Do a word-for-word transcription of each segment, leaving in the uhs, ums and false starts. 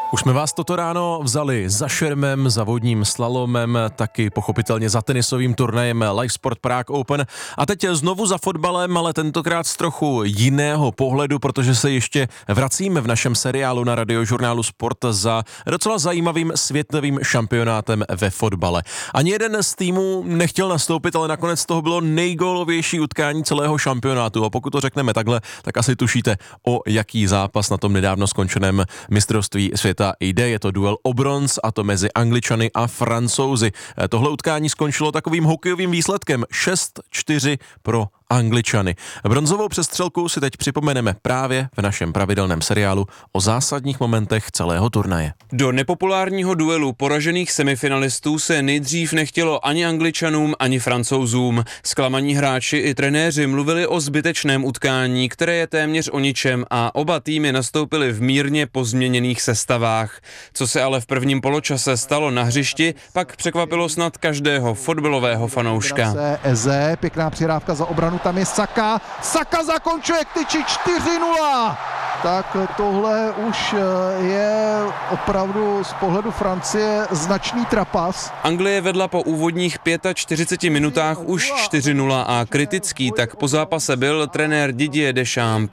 Už jsme vás toto ráno vzali za šermem, za vodním slalomem, taky pochopitelně za tenisovým turnajem Live Sport Prague Open a teď znovu za fotbalem, ale tentokrát z trochu jiného pohledu, protože se ještě vracíme v našem seriálu na Radiožurnálu Sport za docela zajímavým světovým šampionátem ve fotbale. Ani jeden z týmů nechtěl nastoupit, ale nakonec toho bylo nejgólovější utkání celého šampionátu a pokud to řekneme takhle, tak asi tušíte, o jaký zápas na tom nedávno skončeném mistrovství světa jde. Je to duel o bronz a to mezi Angličany a Francouzi. Tohle utkání skončilo takovým hokejovým výsledkem šest čtyři pro Angličany. Bronzovou přestřelku si teď připomeneme právě v našem pravidelném seriálu o zásadních momentech celého turnaje. Do nepopulárního duelu poražených semifinalistů se nejdřív nechtělo ani Angličanům, ani Francouzům. Zklamaní hráči i trenéři mluvili o zbytečném utkání, které je téměř o ničem a oba týmy nastoupily v mírně pozměněných sestavách. Co se ale v prvním poločase stalo na hřišti, pak překvapilo snad každého fotbalového fanouška. Eze, pěkná přihrávka za obranu. Tam je Saka, Saka zakončuje k tyči čtyři nula. Tak tohle už je opravdu z pohledu Francie značný trapas. Anglie vedla po úvodních čtyřiceti pěti minutách už čtyři nula a kritický tak po zápase byl trenér Didier Deschamps.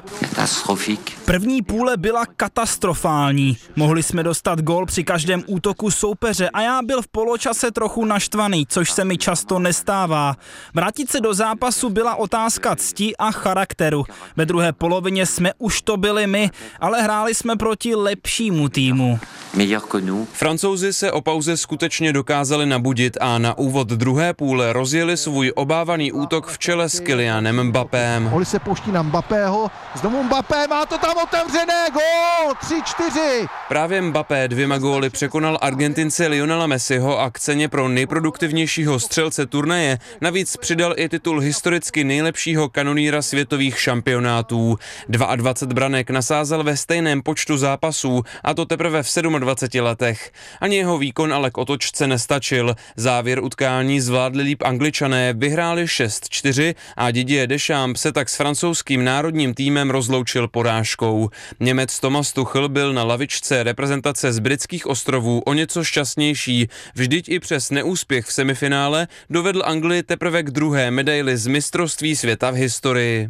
První půle byla katastrofální. Mohli jsme dostat gól při každém útoku soupeře a já byl v poločase trochu naštvaný, což se mi často nestává. Vrátit se do zápasu byla otázka cti a charakteru. Ve druhé polovině jsme už to byli my, ale hráli jsme proti lepšímu týmu. Francouzi se o pauze skutečně dokázali nabudit a na úvod druhé půle rozjeli svůj obávaný útok v čele s Kylianem Mbappém. Mohli se pouští na Mbappého, znovu Mbappé, má to tam otevřené, gól, tři čtyři. Právě Mbappé dvěma góly překonal Argentince Lionela Messiho a k ceně pro nejproduktivnějšího střelce turnaje navíc přidal i titul historicky nejlepšího kanonýra světových šampionátů. dvacet dva branek nasázal ve stejném počtu zápasů a to teprve v dvaceti sedmi letech. Ani jeho výkon ale k otočce nestačil. Závěr utkání zvládli líp Angličané, vyhráli šest čtyři a Didier Deschamps se tak s francouzským národním týmem rozloučil porážkou. Němec Thomas Tuchel byl na lavičce reprezentace z britských ostrovů o něco šťastnější. Vždyť i přes neúspěch v semifinále dovedl Anglii teprve k druhé medaili z mistrovství světa v historii.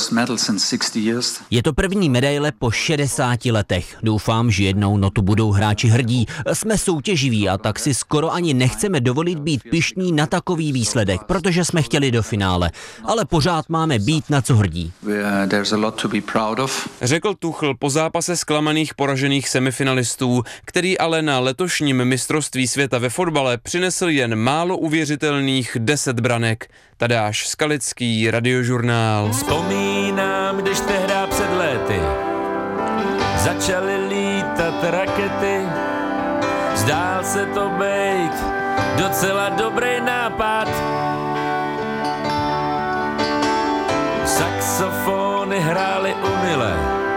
Je to první medaile po šedesáti letech. Doufám, že jednou na tu budou hráči hrdí. Jsme soutěživí a tak si skoro ani nechceme dovolit být pyšní na takový výsledek, protože jsme chtěli do finále. Ale pořád máme být na co hrdí. Řekl Tuchel po zápase zklamaných poražených semifinalistů, který ale na letošním mistrovství světa ve fotbale přinesl jen málo uvěřitelných deset branek. Tadáš Skalický, Radiožurnál. Vzpomínám, když tehdy před léty začaly lítat rakety, zdál se to bejt docela dobrý nápad. Saxofony hrály umile,